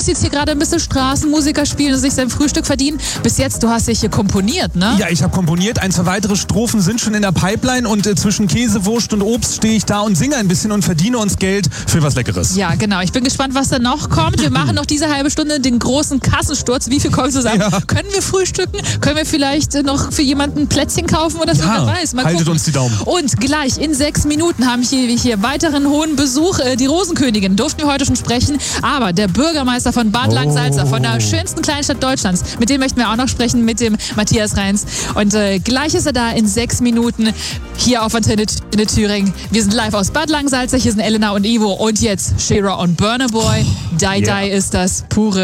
muss jetzt hier gerade ein bisschen Straßenmusiker spielen und sich sein Frühstück verdienen. Bis jetzt, du hast dich hier komponiert, ne? Ja, ich habe komponiert. 1, 2 weitere Strophen sind schon in der Pipeline und zwischen Käsewurst und Obst stehe ich da und singe ein bisschen und verdiene uns Geld für was Leckeres. Ja, genau. Ich bin gespannt, was da noch kommt. Wir machen noch diese halbe Stunde den großen Kassensturz. Wie viel kommt zusammen? Ja. Können wir frühstücken? Können wir vielleicht noch für jemanden ein Plätzchen kaufen oder so? Ja, Wer weiß. Mal haltet gucken. uns die Daumen. Und gleich in 6 Minuten haben wir hier weiteren hohen Besuch. Die Rosenkönigin durften wir heute schon sprechen, aber der Bürgermeister von Bad Langensalza, von der schönsten Kleinstadt Deutschlands, mit dem möchten wir auch noch sprechen, mit dem Matthias Reins. Und gleich ist er da in 6 Minuten hier auf Antenne Thüringen. Wir sind live aus Bad Langensalza, hier sind Elena und Ivo und jetzt Shira und Burna Boy. Die ist das pure